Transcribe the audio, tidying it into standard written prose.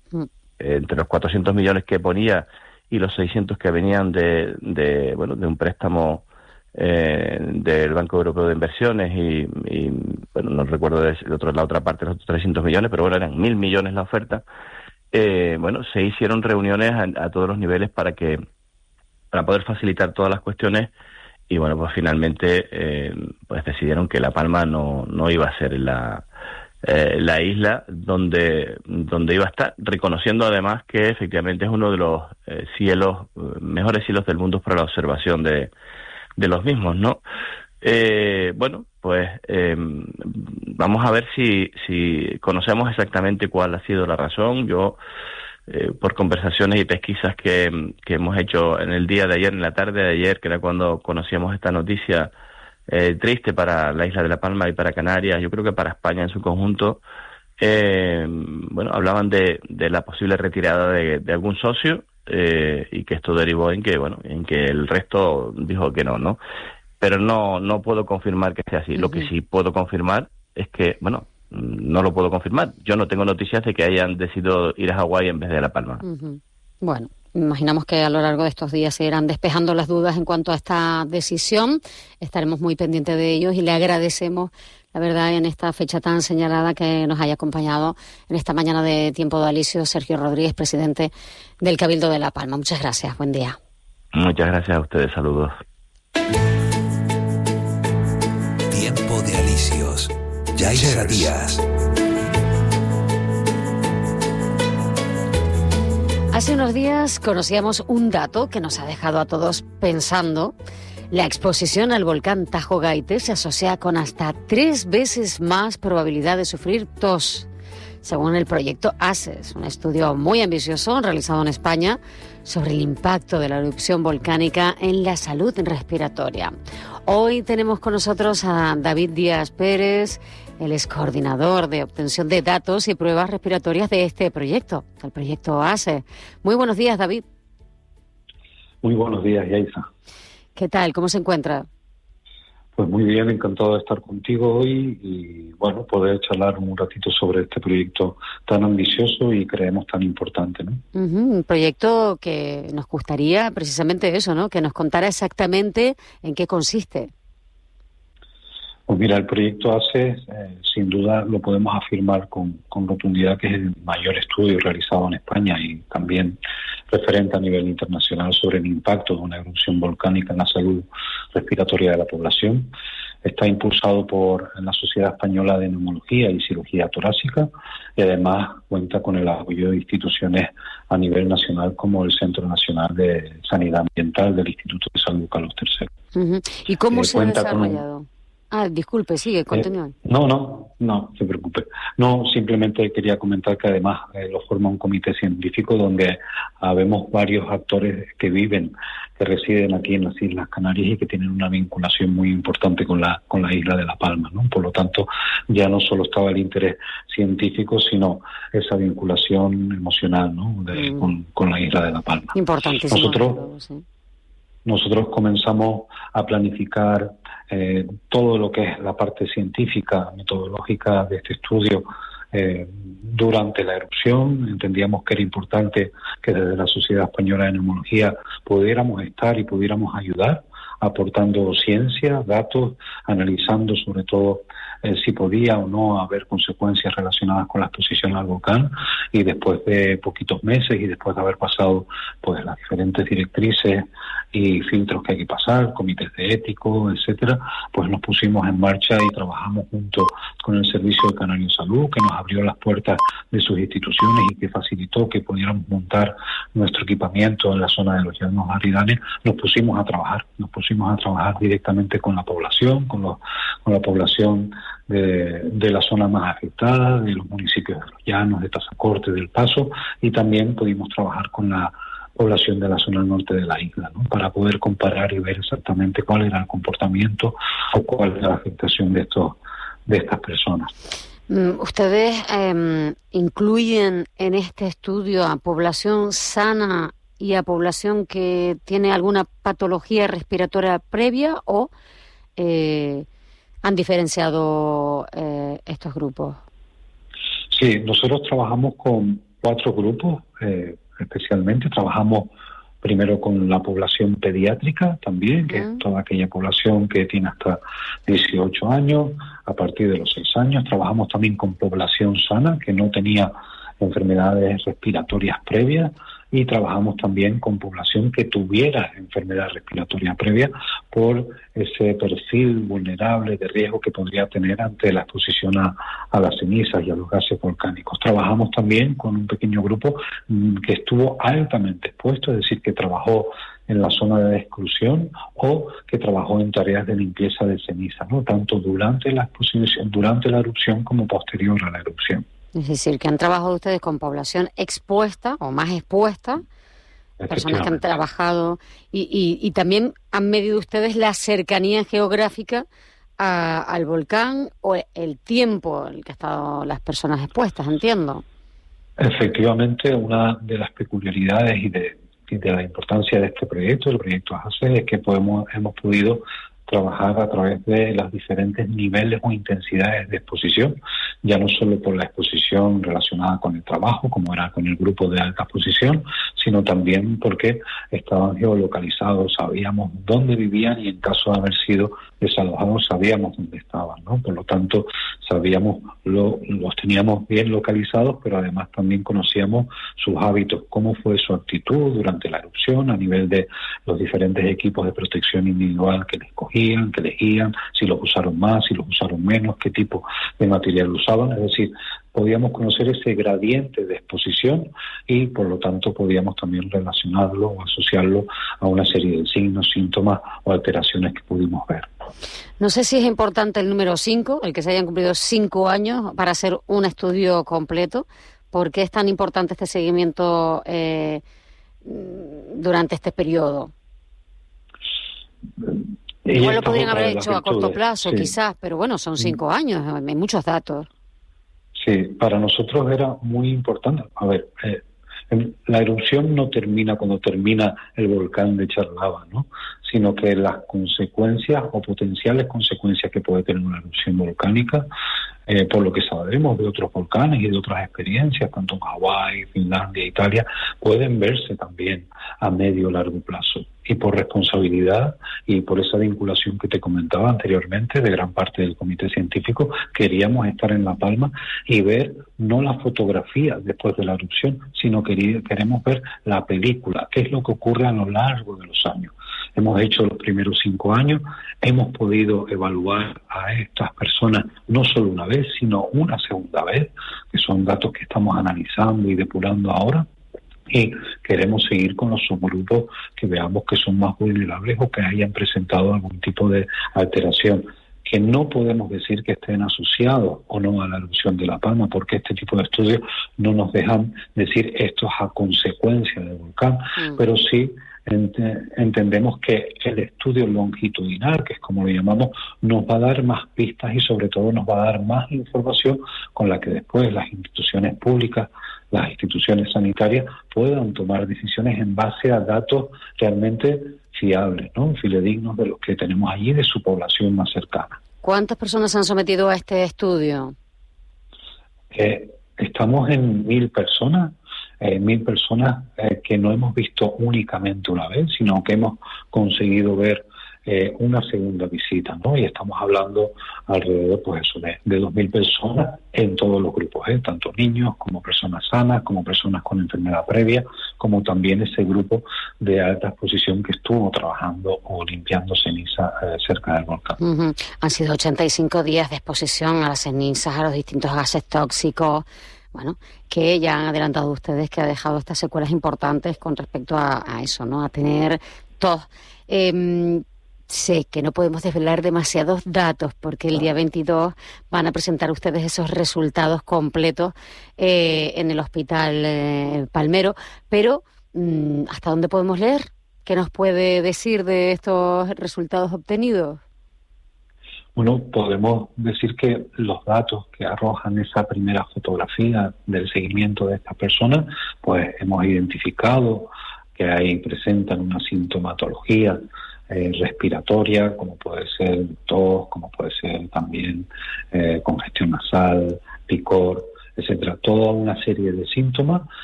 Entre los 400 millones que ponía y los 600 que venían de un préstamo del Banco Europeo de Inversiones y no recuerdo la otra parte, los otros 300 millones, pero bueno, eran 1.000 millones la oferta. Se hicieron reuniones a todos los niveles para poder facilitar todas las cuestiones y bueno, pues finalmente pues decidieron que La Palma no iba a ser la isla donde iba a estar, reconociendo además que efectivamente es uno de los mejores cielos del mundo para la observación de los mismos, ¿no? Vamos a ver si conocemos exactamente cuál ha sido la razón. Yo, por conversaciones y pesquisas que hemos hecho en el día de ayer, en la tarde de ayer, que era cuando conocíamos esta noticia triste para la isla de La Palma y para Canarias, yo creo que para España en su conjunto, hablaban de la posible retirada de algún socio, y que esto derivó en que el resto dijo que no. Pero no puedo confirmar que sea así. Lo que sí puedo confirmar es que, no lo puedo confirmar. Yo no tengo noticias de que hayan decidido ir a Hawái en vez de La Palma. Bueno, imaginamos que a lo largo de estos días se irán despejando las dudas en cuanto a esta decisión. Estaremos muy pendientes de ellos y le agradecemos, la verdad, en esta fecha tan señalada, que nos haya acompañado en esta mañana de Tiempo de Alisios Sergio Rodríguez, presidente del Cabildo de La Palma. Muchas gracias. Buen día. Muchas gracias a ustedes. Saludos. Tiempo de Alisios. Yaisa Díaz. Hace unos días conocíamos un dato que nos ha dejado a todos pensando. La exposición al volcán Tajo Gaite se asocia con hasta 3 veces más probabilidad de sufrir tos, según el proyecto ACES, un estudio muy ambicioso realizado en España sobre el impacto de la erupción volcánica en la salud respiratoria. Hoy tenemos con nosotros a David Díaz Pérez, él es coordinador de obtención de datos y pruebas respiratorias de este proyecto, el proyecto ACES. Muy buenos días, David. Muy buenos días, Yaisa. ¿Qué tal? ¿Cómo se encuentra? Pues muy bien, encantado de estar contigo hoy y, poder charlar un ratito sobre este proyecto tan ambicioso y creemos tan importante, ¿no? Un proyecto que nos gustaría precisamente eso, ¿no? Que nos contara exactamente en qué consiste. Pues mira, el proyecto ACES, sin duda lo podemos afirmar con rotundidad que es el mayor estudio realizado en España y también referente a nivel internacional sobre el impacto de una erupción volcánica en la salud respiratoria de la población. Está impulsado por la Sociedad Española de Neumología y Cirugía Torácica y además cuenta con el apoyo de instituciones a nivel nacional como el Centro Nacional de Sanidad Ambiental del Instituto de Salud Carlos III. ¿Y cómo se ha desarrollado? Disculpe, sigue, continúe. No se preocupe. No, simplemente quería comentar que además lo forma un comité científico donde habemos varios actores que residen aquí en las Islas Canarias y que tienen una vinculación muy importante con la isla de La Palma, ¿no? Por lo tanto, ya no solo estaba el interés científico, sino esa vinculación emocional, ¿no? Con la isla de La Palma. Importantísimo. Nosotros comenzamos a planificar todo lo que es la parte científica, metodológica de este estudio durante la erupción. Entendíamos que era importante que desde la Sociedad Española de Neumología pudiéramos estar y pudiéramos ayudar, aportando ciencia, datos, analizando sobre todo si podía o no haber consecuencias relacionadas con la exposición al volcán, y después de poquitos meses y después de haber pasado pues las diferentes directrices y filtros que hay que pasar, comités de éticos, etcétera, pues nos pusimos en marcha y trabajamos junto con el Servicio de Canario Salud, que nos abrió las puertas de sus instituciones y que facilitó que pudiéramos montar nuestro equipamiento en la zona de los Llanos Arridanes. Nos pusimos a trabajar directamente con la población, con la población de la zona más afectada, de los municipios de Los Llanos, de Tazacorte, del Paso, y también pudimos trabajar con la población de la zona norte de la isla, ¿no? Para poder comparar y ver exactamente cuál era el comportamiento o cuál era la afectación de estas personas. ¿Ustedes incluyen en este estudio a población sana y a población que tiene alguna patología respiratoria previa o han diferenciado estos grupos? Sí, nosotros trabajamos con 4 grupos, especialmente. Trabajamos primero con la población pediátrica también, que es toda aquella población que tiene hasta 18 años, a partir de los 6 años. Trabajamos también con población sana, que no tenía enfermedades respiratorias previas, y trabajamos también con población que tuviera enfermedad respiratoria previa por ese perfil vulnerable de riesgo que podría tener ante la exposición a las cenizas y a los gases volcánicos. Trabajamos también con un pequeño grupo que estuvo altamente expuesto, es decir, que trabajó en la zona de exclusión o que trabajó en tareas de limpieza de ceniza, ¿no? Tanto durante la exposición, durante la erupción, como posterior a la erupción. Es decir, que han trabajado ustedes con población expuesta o más expuesta, personas que han trabajado, y también han medido ustedes la cercanía geográfica al volcán o el tiempo en el que han estado las personas expuestas, entiendo. Efectivamente, una de las peculiaridades y de la importancia de este proyecto, el proyecto ACE, es que hemos podido trabajar a través de los diferentes niveles o intensidades de exposición, ya no solo por la exposición relacionada con el trabajo, como era con el grupo de alta exposición, sino también porque estaban geolocalizados, sabíamos dónde vivían y en caso de haber sido desalojados sabíamos dónde estaban, ¿no? Por lo tanto, sabíamos, los teníamos bien localizados, pero además también conocíamos sus hábitos, cómo fue su actitud durante la erupción a nivel de los diferentes equipos de protección individual que les cogían, que elegían, si los usaron más, si los usaron menos, qué tipo de material usaban. Es decir, podíamos conocer ese gradiente de exposición y por lo tanto podíamos también relacionarlo o asociarlo a una serie de signos, síntomas o alteraciones que pudimos ver. No sé si es importante el número 5, el que se hayan cumplido 5 años para hacer un estudio completo. ¿Por qué es tan importante este seguimiento durante este periodo? Igual lo podrían haber hecho a corto plazo, sí, quizás, pero bueno, son 5 años, hay muchos datos. Sí, para nosotros era muy importante. A ver, la erupción no termina cuando termina el volcán de echar lava, ¿no? Sino que las consecuencias o potenciales consecuencias que puede tener una erupción volcánica, por lo que sabemos de otros volcanes y de otras experiencias, tanto en Hawái, Finlandia, Italia, pueden verse también a medio o largo plazo. Y por responsabilidad y por esa vinculación que te comentaba anteriormente de gran parte del comité científico, queríamos estar en La Palma y ver no la fotografía después de la erupción, sino queremos ver la película, qué es lo que ocurre a lo largo de los años. Hemos hecho los primeros 5 años, hemos podido evaluar a estas personas no solo una vez, sino una segunda vez, que son datos que estamos analizando y depurando ahora. Y queremos seguir con los subgrupos que veamos que son más vulnerables o que hayan presentado algún tipo de alteración, que no podemos decir que estén asociados o no a la erupción de La Palma, porque este tipo de estudios no nos dejan decir esto es a consecuencia del volcán, pero sí entendemos que el estudio longitudinal, que es como lo llamamos, nos va a dar más pistas y sobre todo nos va a dar más información con la que después las instituciones públicas, las instituciones sanitarias puedan tomar decisiones en base a datos realmente fiables, ¿no? Fidedignos de los que tenemos allí, de su población más cercana. ¿Cuántas personas se han sometido a este estudio? Estamos en 1.000 personas. 1.000 personas que no hemos visto únicamente una vez, sino que hemos conseguido ver una segunda visita, ¿no? Y estamos hablando alrededor, pues eso, de 2.000 personas en todos los grupos, tanto niños como personas sanas, como personas con enfermedad previa, como también ese grupo de alta exposición que estuvo trabajando o limpiando ceniza cerca del volcán. Uh-huh. Han sido 85 días de exposición a las cenizas, a los distintos gases tóxicos, bueno, que ya han adelantado ustedes que ha dejado estas secuelas importantes con respecto a eso, ¿no? A tener tos. Sé que no podemos desvelar demasiados datos porque el día 22 van a presentar ustedes esos resultados completos en el Hospital Palmero, pero ¿hasta dónde podemos leer? ¿Qué nos puede decir de estos resultados obtenidos? Bueno, podemos decir que los datos que arrojan esa primera fotografía del seguimiento de estas personas, pues hemos identificado que ahí presentan una sintomatología respiratoria, como puede ser tos, como puede ser también congestión nasal, picor, etcétera. Toda una serie de síntomas